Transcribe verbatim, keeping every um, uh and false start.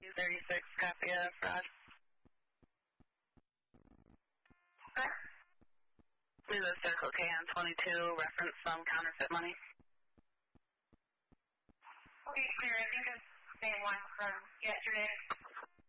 two thirty-six, copy of fraud. Okay. Leave a Circle K on twenty-two, reference some counterfeit money. Okay, clear. I think it's the same one from yesterday.